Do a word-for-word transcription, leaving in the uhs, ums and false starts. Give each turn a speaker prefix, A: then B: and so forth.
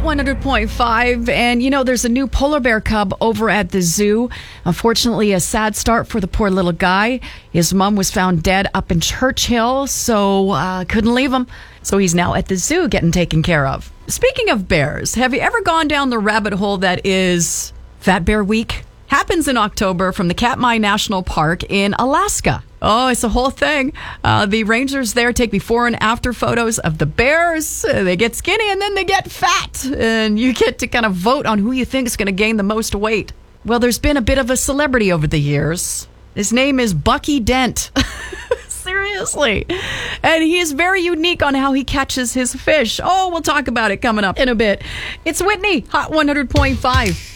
A: one hundred point five. And, you know, there's a new polar bear cub over at the zoo. Unfortunately, a sad start for the poor little guy. His mom was found dead up in Churchill, so uh, couldn't leave him. So he's now at the zoo getting taken care of. Speaking of bears, have you ever gone down the rabbit hole that is Fat Bear Week? Happens in October from the Katmai National Park in Alaska. Oh, it's a whole thing. Uh, the rangers there take before and after photos of the bears. Uh, they get skinny and then they get fat. And you get to kind of vote on who you think is going to gain the most weight. Well, there's been a bit of a celebrity over the years. His name is Bucky Dent. Seriously. And he is very unique on how he catches his fish. Oh, we'll talk about it coming up in a bit. It's Whitney, Hot one hundred point five.